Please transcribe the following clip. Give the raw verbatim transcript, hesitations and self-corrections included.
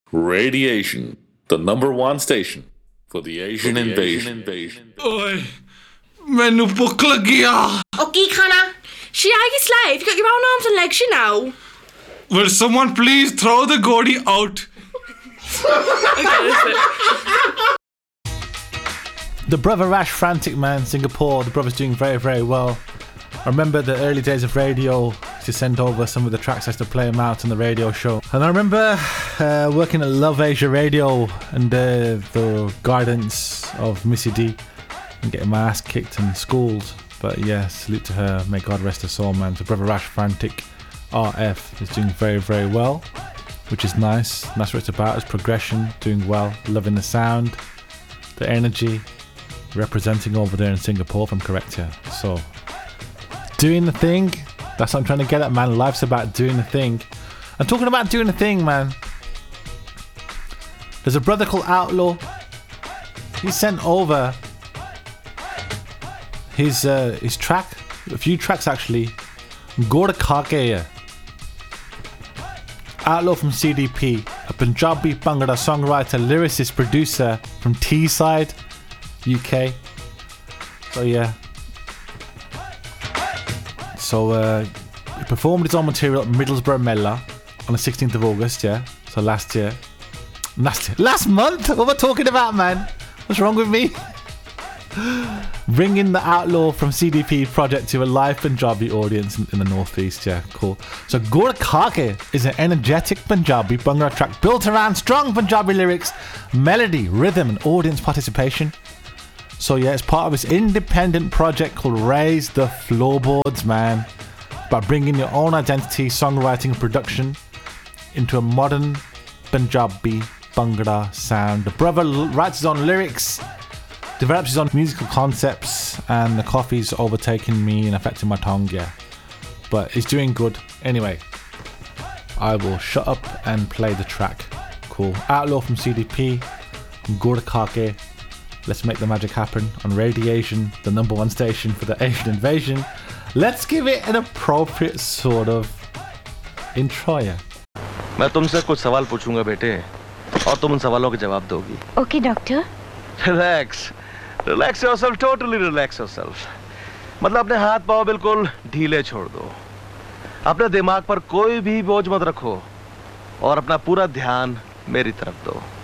Radiation, the number one station for the Asian for the invasion. invasion. Oi, menu भूख लग गया. Okay, Khana. She are you slave? You got your own arms and legs, you know. Will someone please throw the Gordy out? The Brother Rash Frantic Man, Singapore. The brother's doing very, very well. I remember the early days of radio to send over some of the tracks as to play them out on the radio show. And I remember uh, working at Love Asia Radio under the guidance of Missy D and getting my ass kicked in schools. But yeah, salute to her. May God rest her soul, man. The Brother Rash Frantic R F is doing very, very well, which is nice. And that's what it's about, is progression, doing well, loving the sound, the energy, representing over there in Singapore, if I'm correct here. So, doing the thing, that's what I'm trying to get at, man. Life's about doing the thing. And talking about doing the thing, man, there's a brother called Outlaw. He sent over his uh, his track, a few tracks actually. Gorda Kake. Outlaw from C D P, a Punjabi Bhangra songwriter, lyricist, producer from Teesside, U K. So yeah. So uh, he performed his own material at Middlesbrough Mela on the sixteenth of August, yeah. So last year. Last year. Last month? What am I talking about, man? What's wrong with me? Bringing the Outlaw from C D P project to a live Punjabi audience in, in the northeast, yeah, cool. So Gorda Kake is an energetic Punjabi Bhangra track built around strong Punjabi lyrics, melody, rhythm and audience participation. So yeah, it's part of this independent project called Raise the Floorboards, man. About bringing your own identity, songwriting and production into a modern Punjabi Bhangra sound. The brother writes his own lyrics, develops his own musical concepts, and the coffee's overtaking me and affecting my tongue, yeah. But he's doing good. Anyway, I will shut up and play the track. Cool. Outlaw from C D P, Gorda Kake. Let's make the magic happen on Radiation, the number one station for the Asian invasion. Let's give it an appropriate sort of intro, yeah. मैं तुमसे कुछ सवाल पूछूंगा बेटे, और तुम उन सवालों के जवाब दोगी. Okay, doctor. Relax. Relax yourself, totally relax yourself. मतलब अपने हाथ पाँव बिल्कुल ढीले छोड़ दो. अपने दिमाग पर कोई भी बोझ मत रखो और अपना पूरा ध्यान मेरी तरफ दो.